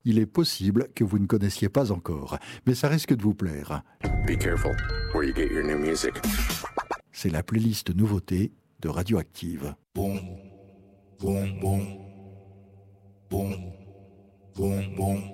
Il est possible que vous ne connaissiez pas encore, mais ça risque de vous plaire. Be careful where you get your new music. C'est la playlist nouveauté de Radioactive. Boom, boom, boom, boom, boom, boom.